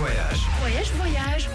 فواياج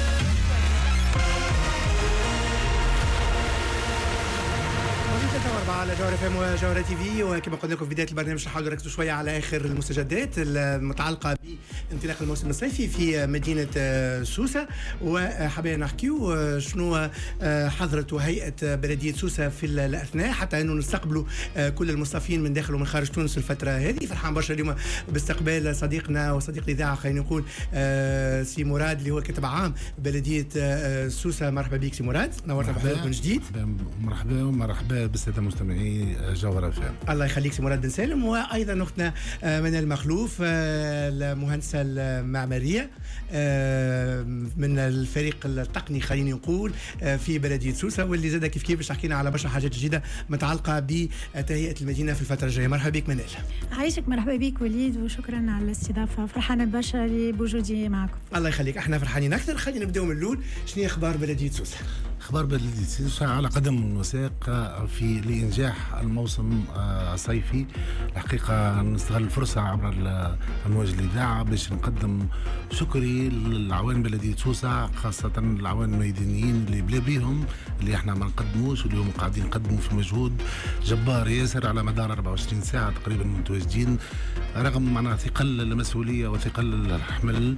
على جوهرة FM وجوهرة TV. وكما قلنا لكم في بداية البرنامج نحاول نركزوا شوية على آخر المستجدات المتعلقة بانطلاق الموسم الصيفي في مدينة سوسة، وحابين نحكيو شنو حضرت هيئة بلدية سوسة في الأثناء حتى أنه نستقبلوا كل المصطفين من داخل ومن خارج تونس الفترة هذه. فرحان برشا اليوم باستقبال صديقنا وصديق الإذاعة خلينا نقول سي مراد اللي هو كاتب عام بلدية سوسة. مرحبا بك سي مراد، نورتنا بحضورك من جديد. مرحبا بالسادة مستمعي جوهرة FM. الله يخليك سي مراد بن سالم. وايضا اختنا منال مخلوف المهندسه المعماريه من الفريق التقني خليني نقول في بلديه سوسه، واللي زاد كيف باش تحكينا على برشا حاجات جديده متعلقه بتهيئه المدينه في الفتره الجايه. مرحبا بك منال. عايشك، مرحبا بك وليد، وشكرا على الاستضافه. فرحانه برشا بوجودي معكم. الله يخليك، احنا فرحانين اكثر. خلينا نبداو من الاول. شنو هي اخبار بلديه سوسه؟ اخبار بلديه سوسه على قدم وساق في لإنجاح الموسم الصيفي. الحقيقة نستغل الفرصة عبر أمواج الإذاعة باش نقدم شكري للعوان بلدية سوسة، خاصة العوان الميدانيين اللي بلا بيهم اللي احنا ما نقدموش، واللي هم قاعدين يقدموا في مجهود جبار ياسر على مدار 24 ساعة تقريبا متواجدين، رغم معناها ثقل المسؤولية وثقل الحمل.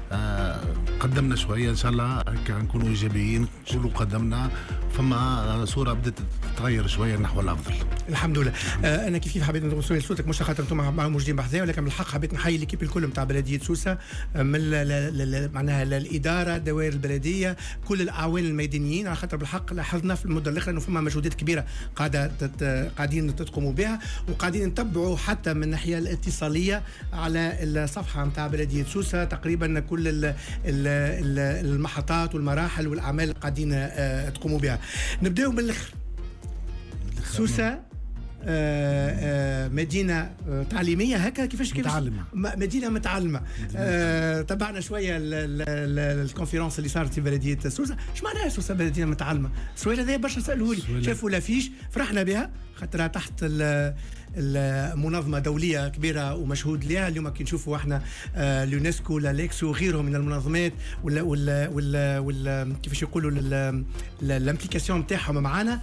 قدمنا شوية إن شاء الله هكا نكونوا إيجابيين، كلوا قدمنا، فما صورة بدأت تتغير شوية نحو الأفضل. الحمد لله. انا كيف حبيت نوصل صوتك، مش خاطر انتم موجودين بحذايا، ولكن بالحق حبيت نحيي ليكيب الكل نتاع بلديه سوسه، من معناها الاداره، الدوائر البلديه، كل الاعوان الميدانيين، على خاطر بالحق لاحظنا في المده الاخيره انه فما مجهودات كبيره قاعدين تقوموا بها، وقاعدين نتبعوا حتى من الناحيه الاتصاليه على الصفحه نتاع بلديه سوسه تقريبا كل المحطات والمراحل والاعمال اللي قاعدين تقوموا بها. نبداو من الاخر. سوسه مدينة تعليمية هكا كيفاش متعلمة. مدينة متعلمة. تبعنا شوية الكونفرنس اللي صارت في بلدية سوسة. ايش معناها سوسة مدينة متعلمة؟ السؤال هذا برشا سألوه لي، شافوا لافيش فرحنا بها خاطرها تحت المنظمة دولية كبيرة ومشهود لها. اليوم كي نشوفوا احنا اليونسكو لاليكسو وغيرهم من المنظمات ولا كيفاش يقولوا الامبليكاسيون نتاعهم معنا.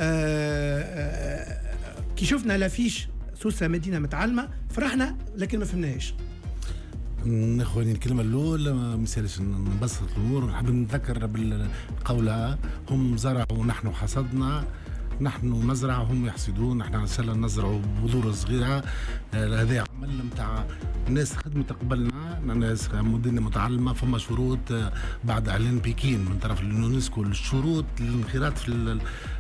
كي شفنا لافيش سوسة مدينة متعلمة فرحنا، لكن ما فهمناهاش. اخواني الكلمه الاولى ما مثالش نبسط الامور، نحب نذكر بالقولها هم زرعوا ونحن حصدنا، نحن نزرع وهم يحصدون، نحن ان شاء الله نزرعوا بذور صغيره. هذا عمل نتاع الناس خدمه قبلنا، ناس مدينه متعلمه. فما شروط بعد اعلان بكين من طرف اليونسكو، الشروط للانخراط في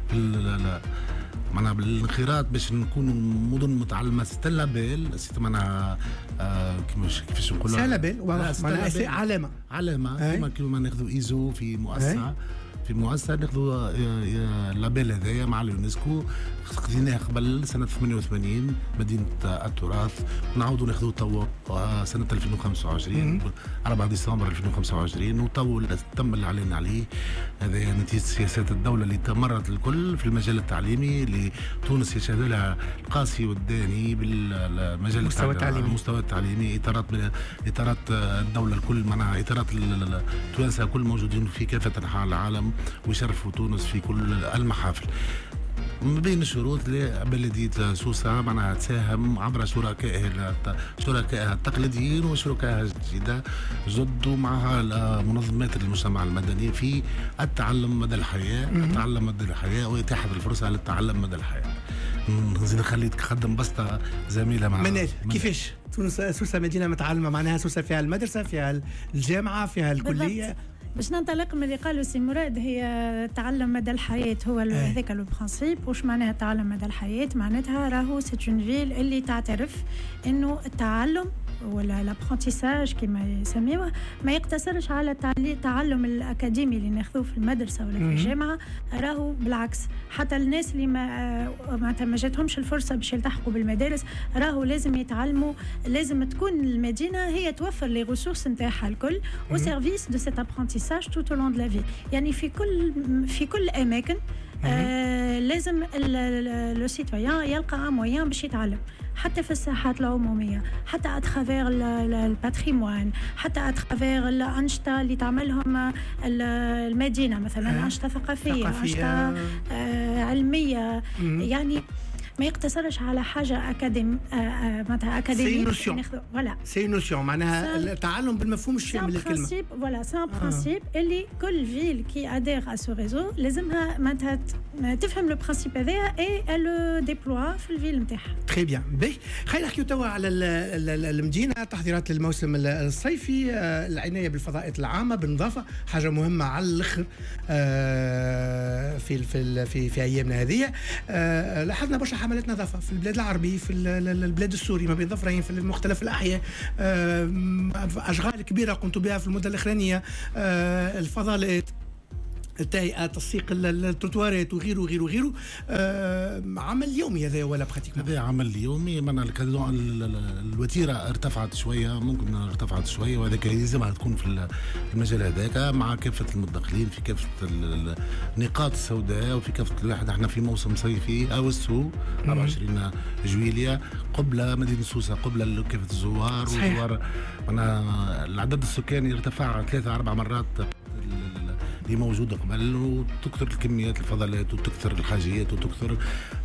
معناها بالانخراط باش نكونوا مدن متعلمه. ستلابيل معناها كيفاش نقولوا سلابيل معناها علامه كما ناخذوا ايزو في مؤسسه ناخذوا لابيل هذايا مع اليونسكو. خذيناه قبل سنه 88 مدينه التراث، ونعاودوا ناخذوه تو سنه 2025 4 ديسمبر 2025، وتو تم الاعلان عليه. هذا نتيجه سياسات الدوله اللي تمرت الكل في المجال التعليمي، اللي تونس يشهد لها القاسي والداني بالمجال المستوى التعليمي. اطارات الدوله الكل، معناها اطارات التوانسه الكل موجودين في كافه انحاء العالم ويشرفوا تونس في كل المحافل. من بين الشروط لبلدية سوسة معناها تساهم عبر شركائها التقليديين وشركائها الجديدة جد، ومعها منظمات المجتمع المدني في التعلم مدى الحياة وإتاحة الفرصة للتعلم مدى الحياة. نزيد نخليك تقدم بسطة زميلة مع منال. كيفاش سوسة مدينة متعلمة؟ معناها سوسة فيها المدرسة، فيها الجامعة، فيها الكلية. باش ننطلق من اللي قالوا سي مراد، هي تعلم مدى الحياة هو هذاك لو برانسيب. واش معناها تعلم مدى الحياة؟ معناتها راهو سيت اون فيل اللي تعترف انه التعلم ولا لابرونتيساج كما يسميوه ما يقتصرش على التعلم الاكاديمي اللي ناخذوه في المدرسه ولا في الجامعه. راهو بالعكس، حتى الناس اللي ما جاتهمش الفرصه باش يلتحقوا بالمدارس راهو لازم يتعلموا. لازم تكون المدينه هي توفر لي ريسورس نتاعها الكل au service de cet apprentissage tout au long de la vie. يعني في كل الاماكن لازم لو سيتويان يلقى مويان باش يتعلم حتى في الساحات العموميه، حتى اترافير الباتريموان، حتى اترافير الانشطه اللي تعملهم المدينه، مثلا انشطه ثقافيه، انشطه علميه. يعني ما يقتصرش على حاجه معناتها اكاديميه. فوالا سي نوسيون معناها التعلم بالمفهوم الشامل للكلمه. فوالا سان برانسيب اللي كل فيل كي ادير ا سو ريزو لازمها معناتها تفهم لو برانسيب هذايا اي لو ديبلوا في الفيل نتاعها. تري بيان. باهي خلينا نحكيو توا على المدينه، تحضيرات للموسم الصيفي، العنايه بالفضاءات العامه بالنظافه، حاجه مهمه على الاخر في ايامنا هذه. لاحظنا برشا حملات نظافه في البلاد العربي، في البلاد السوري، ما بين ظفرين، في مختلف الاحياء، اشغال كبيره قمت بها في المده الاخرانيه، الفضاءات، التهيئه، تنسيق التروتوارات وغيره وغيره وغيره. عمل يومي هذا ولا براتيكمون؟ هذا عمل يومي. من الوتيره ارتفعت شويه، ممكن ارتفعت شويه، وهذاك يلزمها تكون في المجال هذاك مع كافه المدخلين في كافه النقاط السوداء وفي كافه الواحد. احنا في موسم صيفي اوسو 24 جويلية قبل مدينه سوسه، قبل كافه الزوار والزوار. العدد السكاني ارتفع 3-4 مرات اللي موجودة قبل، وتكثر الكميات الفضلات وتكثر الحاجيات وتكثر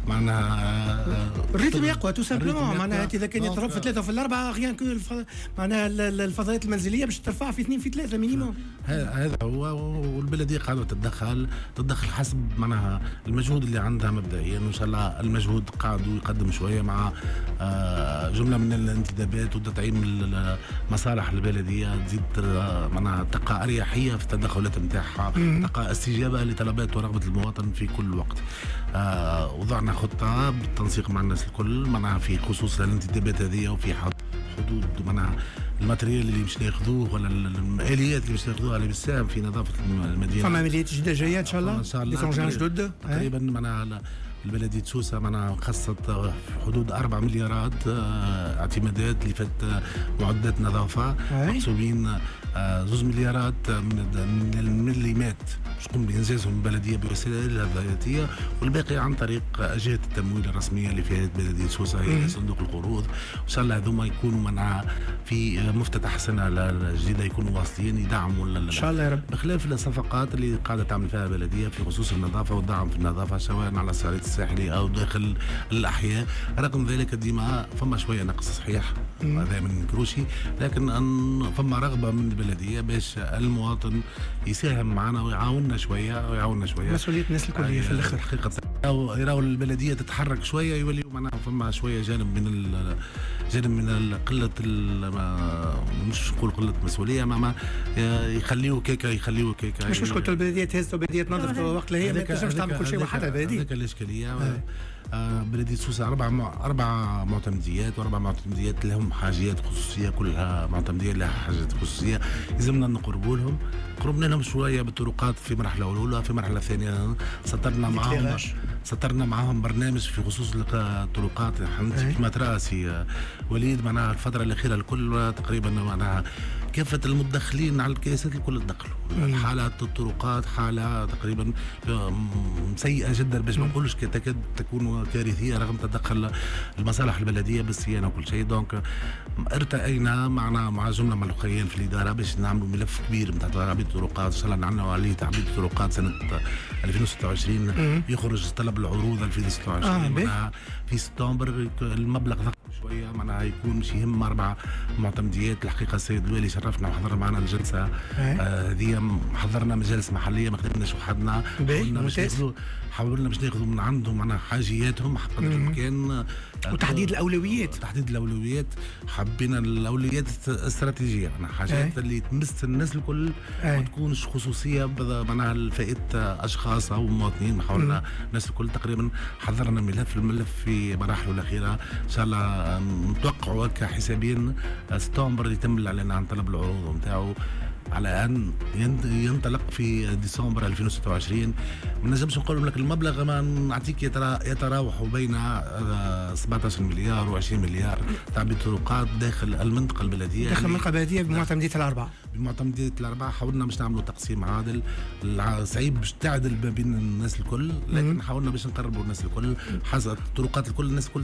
معناها الريتم يقوى تو سامبلومون. معناها إذا كان يضرب في 3 وفي 4 غيان كو معناها الفضلات المنزلية باش ترفع في 2 في 3 مينيموم. هذا هو. والبلدية قاعدة تتدخل حسب معناها المجهود اللي عندها مبدئيا، وإن شاء الله المجهود قاعدوا يقدم شوية مع جملة من الانتدابات وتدعيم المصالح البلدية، تزيد معناها تلقى أريحية في التدخلات نتاعها، تلقى استجابة لطلبات ورغبة المواطن في كل وقت. وضعنا خطة بالتنسيق مع الناس الكل معناها في خصوص الانتدابات هذه، وفي حدود معناها الماتريال اللي مش ناخذوه ولا الآليات اللي مش ناخذوها اللي بتساهم في نظافة المدينة. فما عمليات جديدة جاية إن شاء الله، لي جدد تقريبا معناها البلدية سوسة معناها خصت حدود 4 مليارات اعتمادات اللي فات معدات نظافة، محسوبين 2 مليارات من المليمات باش تقوم بإنجازهم البلدية بوسائلها الذاتية، والباقي عن طريق جهة التمويل الرسمية اللي فيها بلدية سوسة هي صندوق القروض. وإن شاء الله هذوما يكونوا معناها في مفتتح سنة الجديدة يكونوا واصلين يدعموا إن شاء الله يا رب، بخلاف الصفقات اللي قاعدة تعمل فيها البلدية في خصوص النظافة والدعم في النظافة سواء على الصعيد الساحلي أو داخل الأحياء. رغم ذلك ديما فما شوية نقص صحيح، هذا من كروشي، لكن فما رغبة من البلدية باش المواطن يساهم معنا ويعاوننا شوية مسؤولية الناس الكلية في الآخر حقيقة. يراو البلدية تتحرك شوية، يولي معناها فما شوية جانب من قلة مش نقول قلة مسؤولية، ما يخليوه كيكا مش مشكلة البلدية تهز وبلدية تنظف وقت هي ما تنجمش تعمل كل شيء وحدها. هذيك الإشكالية. بلدية سوسة 4 معتمديات و4 معتمديات لهم حاجيات خصوصية، كلها معتمدية لها حاجات خصوصية يلزمنا نقربوا لهم. قربنا لهم شوية بالطرقات في مرحلة أولى، في مرحلة ثانية سطرنا معهم برنامج في خصوص الطرقات. كما ترى سي وليد معناها الفترة الأخيرة الكل تقريبا معناها كافة المدخلين على الكياسات الكل دخلوا. حالات الطرقات حالة تقريبا سيئة جدا، باش ما نقولش تكاد تكون كارثية رغم تدخل المصالح البلدية بالصيانة وكل شيء. دونك ارتأينا معنا مع جملة من الأخرين في الإدارة باش نعملوا ملف كبير نتاع تعبيد الطرقات. إن شاء الله نعملوا عليه تعبيد الطرقات سنة 2026 يخرج طلب العروض 2026 في سبتمبر. المبلغ ضخم شوية معناها يكون شي هم 4 معتمديات. الحقيقة السيد الوالي شرفنا وحضر معنا الجلسة هذه، حضرنا مجالس محلية ما قدرناش وحدنا، حاولنا باش ناخذوا من عندهم معناها حاجياتهم قدر الامكان، وتحديد الأولويات. حبينا الأولويات الاستراتيجية معناها حاجات اللي تمس الناس الكل ما تكونش خصوصية معناها لفئة أشخاص أو مواطنين. حاولنا الناس الكل تقريبا حضرنا الملف في مراحله الأخيرة. إن شاء الله نتوقعوا كحسابيا سبتمبر يتم الإعلان عن طلب العروض نتاعو على ان ينطلق في ديسمبر 2026. ما نجمش نقول لك المبلغ، ما نعطيك يتراوح بين 17 مليار و20 مليار تاع طرقات داخل المنطقه البلديه، داخل المنطقه البلديه بمعتمديه الاربعه. بمعتمديه الاربعه حاولنا باش نعملوا تقسيم عادل، صعيب باش تعدل ما بين الناس الكل، لكن حاولنا باش نقربوا الناس الكل، حسب الطرقات الكل الناس الكل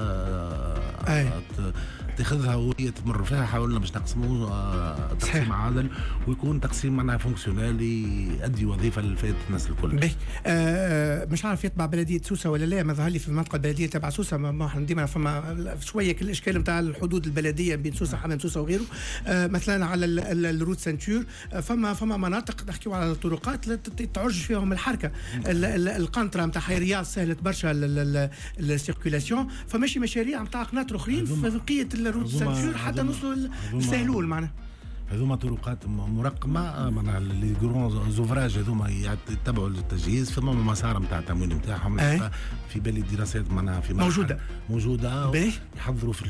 تاخذها وهي تمر فيها. حاولنا باش نقسموا تقسيم عادل ويكون تقسيم معناها فونكسيونال يؤدي وظيفه لفائده الناس الكل. مش عارف يتبع بلديه سوسه ولا لا، ما ظهر لي في المنطقه البلديه تبع سوسه ما احنا ديما فما شويه كل الاشكال نتاع الحدود البلديه بين سوسه حمام سوسه وغيره. مثلا على الروت سنتور فما مناطق نحكيو على الطرقات تعج فيهم الحركه، القنطره نتاع رياض سهله برشا السيركولاسيون، فماشي مشاريع نتاع قناطر اخرين في بقيه الروت سنتور حتى نوصلوا للسهلول معناها. هذوما طرقات مرقمه، معناها لي غرون زوفراج هذوما يتبعوا للتجهيز، فما مسار نتاع التمويل نتاعهم في بالي دراسات معناها في موجوده يحضروا في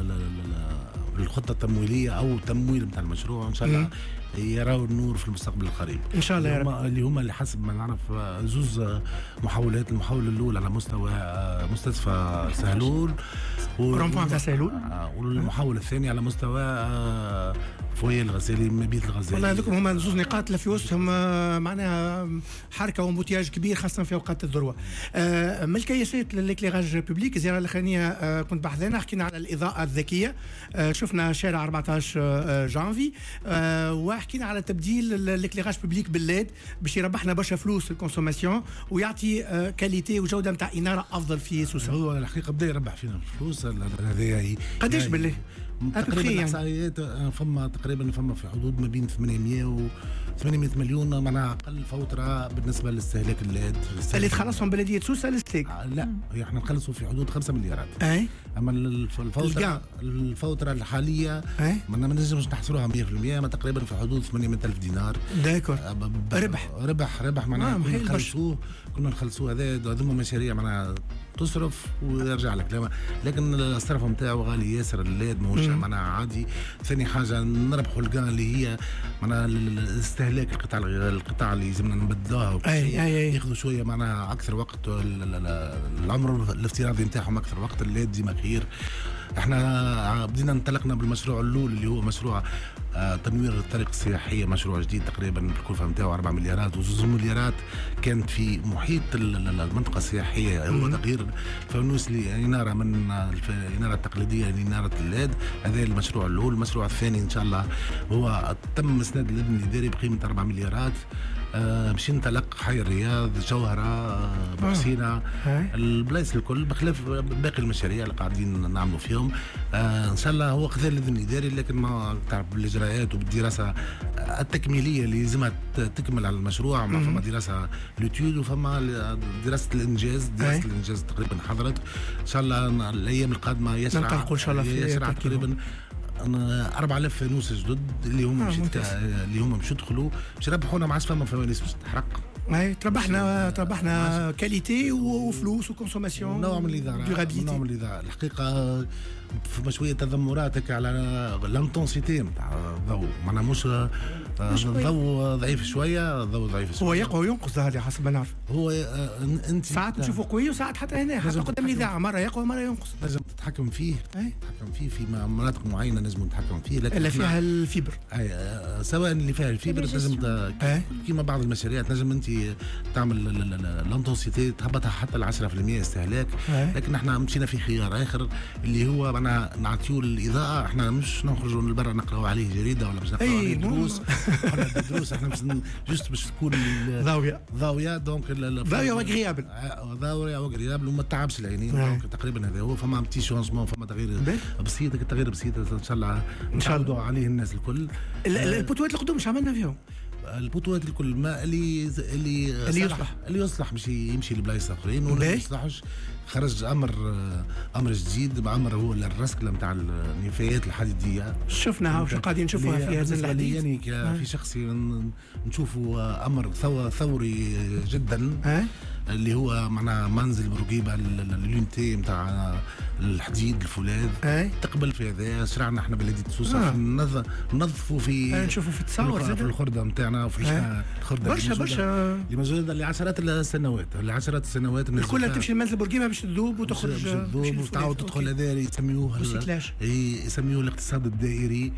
الخطه التمويليه او التمويل نتاع المشروع، ان شاء الله يراو النور في المستقبل القريب ان شاء الله يا رب. اللي هما اللي حسب ما نعرف زوز محاولات، المحاوله الاولى على مستوى مستشفى سهلول رمبوان تاع سهلول، والمحاوله الثانيه على مستوى فويه الغزالي، مبيت الغزالي. والله هذوك هما زوز نقاط اللي في وسطهم معناها حركه وامبوتياج كبير خاصه في اوقات الذروه. من الكياسات للإكليراج بوبليك الزياره الاخرانيه كنت بحثنا، حكينا على الاضاءه الذكيه، شفنا شارع 14 جانفي، وحكينا على تبديل الإكليراج بوبليك بالليد باش يربحنا برشا فلوس الكونسوماسيون ويعطي كاليتي وجوده نتاع اناره افضل في سوسه. هو الحقيقه بدا يربح فينا الفلوس هذايا. قداش بالله؟ تقريبا احصائيات فما في حدود ما بين 800 و 800 مليون معناها اقل فوتره بالنسبه لاستهلاك الليد اللي تخلصهم بلديه سوسه للستيك. لا احنا نخلصوا في حدود 5 مليارات. اما الفوتره الحاليه ما نجمش نحصروها 100%، ما تقريبا في حدود 800,000 دينار. داكور. ربح معناها كنا نخلصوه. هذوما مشاريع معناها تصرف ويرجع لك، لكن الصرف نتاعو غالي ياسر. الليد ماهوش معناها عادي. ثاني حاجه نربحوا الكان اللي هي معناها استهلاك القطع اللي لازمنا نبدلوها ياخذوا شويه معناها اكثر وقت، العمر الافتراضي نتاعهم اكثر وقت. الليد ديما خير. احنا بدينا انطلقنا بالمشروع الاول اللي هو مشروع تنوير الطريق السياحيه، مشروع جديد تقريبا الكلفه نتاعو 4 مليارات و2 مليارات كانت في محيط المنطقه السياحيه. هو تغيير الفانوس لاناره من الاناره التقليديه لاناره الليد. هذا المشروع الاول. المشروع الثاني ان شاء الله هو تم اسناد الابن الاداري بقيمه 4 مليارات باش ينطلق حي الرياض، جوهره، بحسينه، البلايص الكل بخلاف باقي المشاريع اللي قاعدين نعملوا فيهم. ان شاء الله هو خذا الاذن الاداري، لكن ما تعرف بالاجراءات وبالدراسه التكميليه اللي لازمها تكمل على المشروع. فما دراسه لوتيود وفما دراسه الانجاز. دراسه الانجاز تقريبا حضرت. ان شاء الله الايام القادمه يسرع تقريبا 4000 فانوس جدد اللي هم باش يدخلوا باش يربحونا. ما عادش فما فوانيس باش تحرق. تربحنا كاليتي وفلوس وكونسوماسيون. نوع من الاذاعه الحقيقه. فما شويه تذمرات على الانتونسيتي نتاع الضوء، معناها مش الضوء ضعيف شويه. هو يقوى وينقص ظاهر حسب ما نعرف. هو انت ساعات نشوفه قوي وساعات حتى هنا حتى قدام الاذاعه مره يقوى مره ينقص. لازم تتحكم فيه. في مناطق معينه لازم نتحكم فيه، لكن اللي فيها الفيبر سواء اللي فيها الفيبر لازم كيما بعض المشاريع تنجم انت تعمل الانتونسيتي تهبطها حتى ل 10% استهلاك. لكن احنا مشينا في خيار اخر اللي هو انا نعطيو الاضاءه. احنا مش نخرجوا للبرا نقراو عليه جريده ولا باش نقراو عليه دروس. دروس احنا باش تكون ضاويه دونك ضاويه وغريابل وما تعبش العينين. دونك تقريبا هذا هو. فما بتي شونجمون، فما تغيير بسيط. التغيير بسيط ان شاء الله نشاهدوا عليه الناس الكل. البطولات القدوم مش عملنا فيهم البطولات الكل ما اللي يصلح باش يمشي لبلايص اخرين، واللي ما يصلحش خرج امر جديد. بامر هو الرسكله نتاع النفايات الحديديه. شفناها وش قاعدين نشوفوها في هذا الحديث. يعني في شخصي نشوفوا امر ثوري جدا. اللي هو معناها منزل بورقيبه اليونتي نتاع الحديد الفولاذ تقبل في هذا. شرعنا احنا بلديه سوسه ننظفوا في نشوفوا في التصاور في الخرده نتاعنا وفي الخرده برشا اللي موجوده لعشرات السنوات الكل تمشي لمنزل بورقيبه باش تذوب وتخرج وتعاود تدخل هذا يسميوه الاقتصاد الدائري.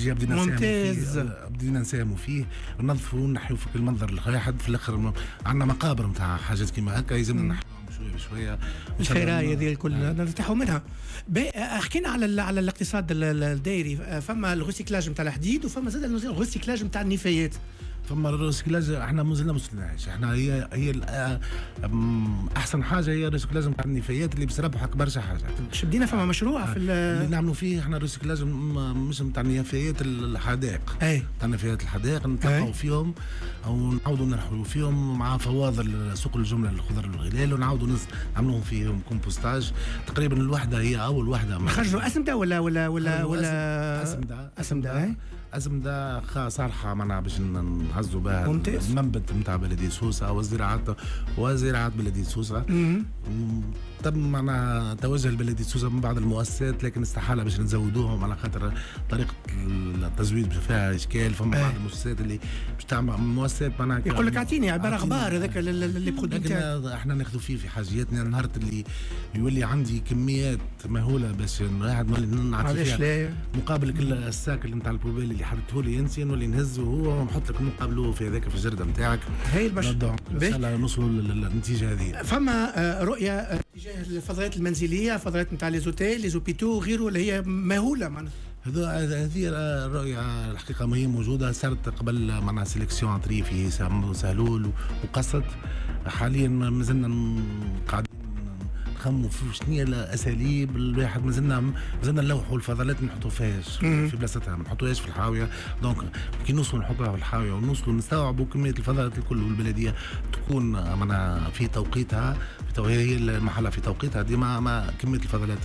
بدينا نساهموا فيه ننظفوا ونحيوا في كل منظر الواحد. في الاخر عندنا مقابر نتاع حاجات كيما هكا يلزمنا نحيوهم شويه بشويه. الخيرايه هذه الكل نرتاحوا منها. حكينا على الاقتصاد الدائري. فما الريسيكلاج نتاع الحديد وفما زاد الريسيكلاج نتاع النفايات. فما الريسيكلاج احنا مازلنا ما وصلناش. احنا هي احسن حاجه هي الريسيكلاج نتاع النفايات اللي بسربحك برشا حاجات. باش بدينا فما مشروع في اللي نعملوا فيه احنا الريسيكلاج مش نتاع نفايات الحدائق. نتاع نفايات الحدائق نتلقاو فيهم او نعاودوا نرحلوا فيهم مع فواضل سوق الجمله للخضر والغلال ونعاودوا نعملوهم فيهم كومبوستاج. تقريبا الوحده هي اول وحده خرجوا اسمده ولا اسمده أزمدة صالحة معناها باش نهزوا بها المنبت نتاع بلدية سوسة وزراعة بلدية سوسة. تم معناها توجه لبلدية سوسة من بعض المؤسسات لكن استحالة باش نزودوهم على خاطر طريقة التزويد فيها إشكال. فما بعض المؤسسات اللي باش تعمل مؤسسات معناها يقول لك أعطيني عبارة أخبار هذاك اللي برودوي لكن احنا ناخذوا فيه في حاجياتنا. النهار اللي يولي عندي كميات مهولة باش الواحد نعطي فيها مقابل كل الساك اللي نتاع البوبيل اللي حطيته لي انت نولي نهزه هو ونحط لك مقابله في هذاك في الجرده نتاعك. هي البش ان شاء الله نوصلوا للنتيجه هذه. فما رؤيه تجاه الفضلات المنزليه فضلات نتاع لي زوتيل لي زوبيتو وغيره اللي هي مهوله معناها. هذه الرؤيه الحقيقه ما هي موجوده. صارت قبل معناها سيليكسيون طري في سهلول وقصت. حاليا مازلنا قاعدين نخموا في شنو هي الاساليب الواحد مازلنا نلوحوا الفضلات ما نحطوهاش في بلاصتها ما نحطوهاش في الحاويه. دونك كي نوصلوا نحطوها في الحاويه ونوصلوا نستوعبوا كميه الفضلات الكل والبلديه تكون معناها في توقيتها هي المحله في توقيتها ديما ما كميه الفضلات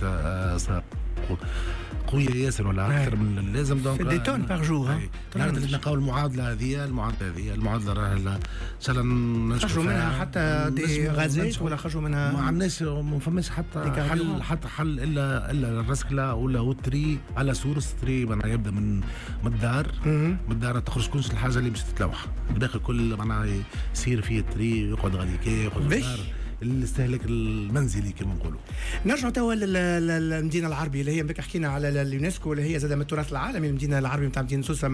قويه ياسر ولا اكثر من اللازم. دونك دي تون باغ جور. نلقاو المعادله راه ان شاء الله نخرجوا منها حتى دي غازات ولا خرجوا منها ما عندناش ما فماش حتى حل الا الرسكله ولا والتري على سورس تري يبدا من الدار. من الدار تخرج كلش الحاجه اللي باش تتلوح الباقي كل معناها يصير فيه التري يقعد غاديكي يقعد الدار الاستهلاك المنزلي كما نقولوا. نرجعوا توا للمدينه العربيه اللي هي حكينا على اليونسكو اللي هي زاد من التراث العالمي. المدينه العربيه نتاع مدينه سوسه